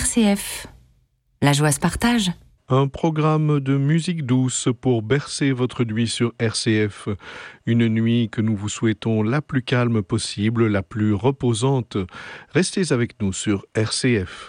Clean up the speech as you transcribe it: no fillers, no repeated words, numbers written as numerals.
RCF. La joie se partage. Un programme de musique douce pour bercer votre nuit sur RCF. Une nuit que nous vous souhaitons la plus calme possible, la plus reposante. Restez avec nous sur RCF.